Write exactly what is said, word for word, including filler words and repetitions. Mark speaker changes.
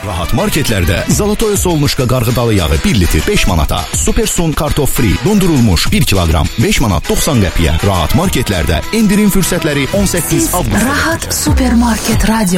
Speaker 1: Rahat marketlərdə Zolotoy Solnuşka qarğıdalı yağı bir litr beş manata, Supersun kartof free dondurulmuş bir kiloqram beş manat doxsan qəpiyə. Rahat marketlərdə indirim fürsətləri on səkkiz avqust.
Speaker 2: Rahat Supermarket Radio